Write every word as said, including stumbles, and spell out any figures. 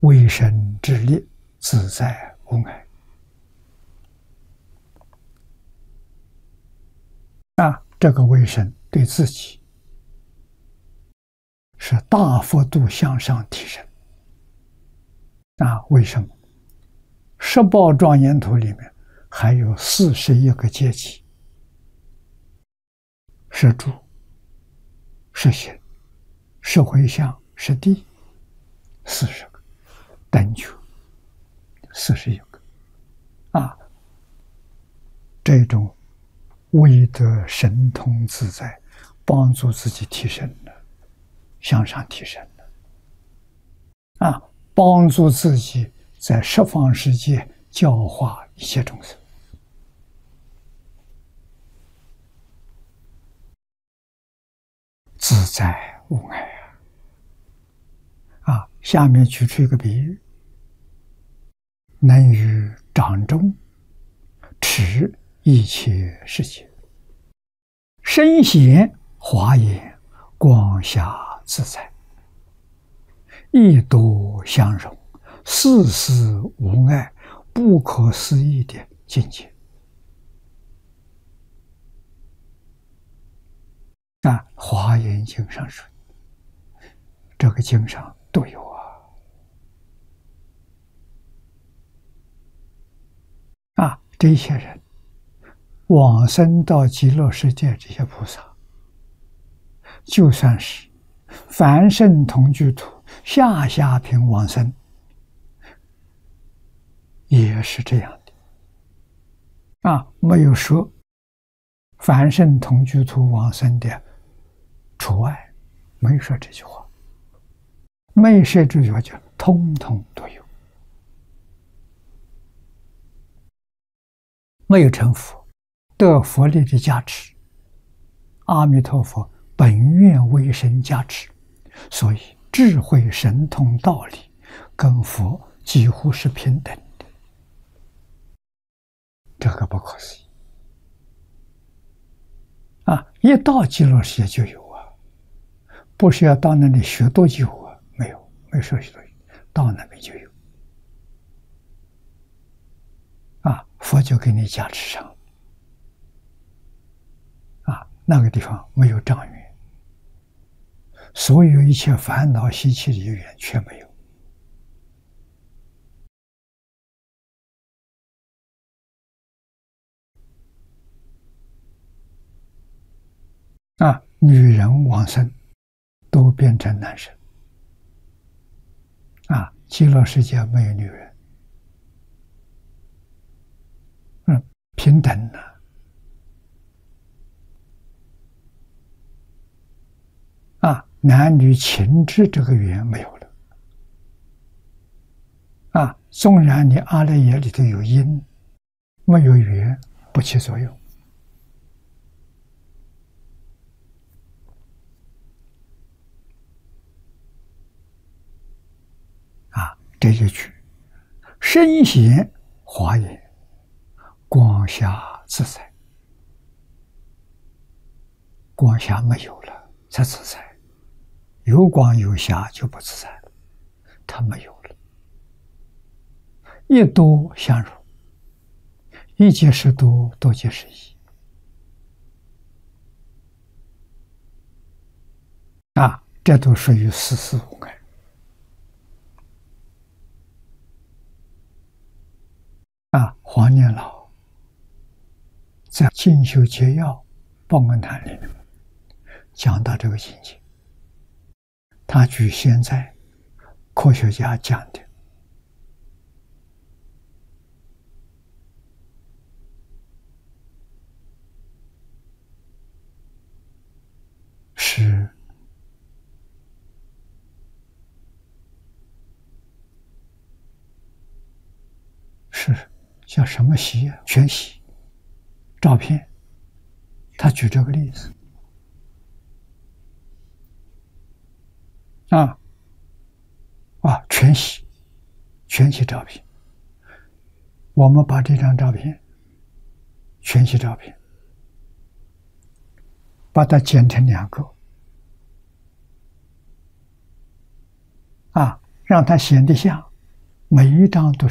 为生之力，自在无碍。啊，这个为生对自己是大幅度向上提升。啊，为什么？十宝庄严图里面还有四十一个阶级，是住、是行、是回向、是地，四十个等觉，四十一个。啊，这种为得神通自在，帮助自己提升了，向上提升了。啊，帮助自己在十方世界教化一切众生。自在无碍啊！啊，下面举出一个比喻：能于掌中持一切世界，身显华严，光下自在，一多相融，事事无碍，不可思议的境界。啊，《华严经》上说，这个经上都有啊。啊，这些人往生到极乐世界，这些菩萨，就算是凡圣同居土下下品往生，也是这样的。啊，没有说凡圣同居土往生的除外，没说这句话，没说这句话，就通通都有。没有成佛，得佛力的加持，阿弥陀佛本愿为神加持，所以智慧神通道理跟佛几乎是平等的，这个不可思议啊！一到极乐世界就有啊，不是要到那里学多久啊？没有，没说学多久，到那边就有啊，佛就给你加持上啊，那个地方没有障缘，所有一切烦恼习气的缘全没有。啊，女人往生都变成男生。啊，极乐世界没有女人，嗯，平等了。啊，男女情志这个缘没有了。啊，纵然你阿赖耶里头有因，没有缘，不起作用。啊，这一句身显华严，光下自在。光下没有了才自在，有光有下就不自在了，它没有了。一多相融，一即是多，多即是一。啊，这都属于事事无碍。啊，黄念老在《进修节要》报恩坛里面讲到这个境界，他举现在科学家讲的是是叫什么息啊？全息照片，他举这个例子啊啊，全息全息照片。我们把这张照片，全息照片，把它剪成两个啊，让它显得像， 每一章都